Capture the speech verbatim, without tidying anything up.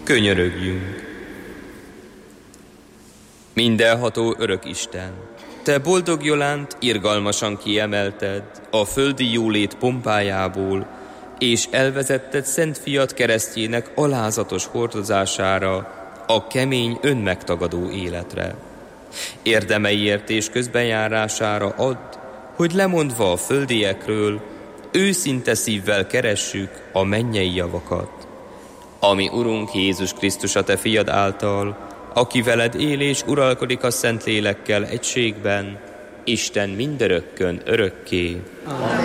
Könyörögjünk! Mindenható örök Isten, te boldog Jolánt irgalmasan kiemelted a földi jólét pompájából, és elvezetted Szent Fiat keresztjének alázatos hordozására, a kemény önmegtagadó életre. Érdemeiért és közbenjárására add, hogy lemondva a földiekről, őszinte szívvel keressük a mennyei javakat. Ami Urunk Jézus Krisztus a te fiad által, aki veled él és uralkodik a Szentlélekkel egységben, Isten mindörökkön örökké. Amen.